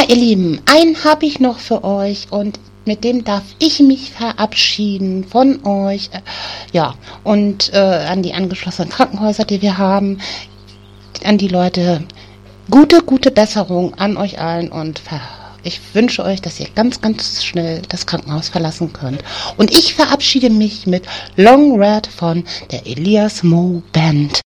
ihr Lieben, einen habe ich noch für euch und mit dem darf ich mich verabschieden von euch. Ja, und an die angeschlossenen Krankenhäuser, die wir haben, an die Leute, gute Besserung an euch allen und ich wünsche euch, dass ihr ganz, ganz schnell das Krankenhaus verlassen könnt. Und ich verabschiede mich mit Long Red von der Elias Mo Band.